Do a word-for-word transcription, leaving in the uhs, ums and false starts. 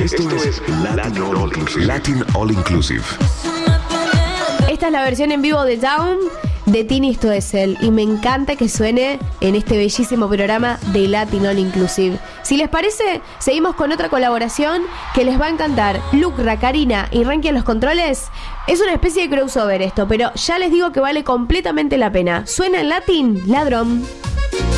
Esto es Latin All Inclusive. Latin All Inclusive. Esta es la versión en vivo de Down de Tini Stoessel y me encanta que suene en este bellísimo programa de Latin All Inclusive. Si les parece, seguimos con otra colaboración que les va a encantar. Lucra, Karina y Ranky en los controles. Es una especie de crossover esto, pero ya les digo que vale completamente la pena. Suena en Latin, Ladrón.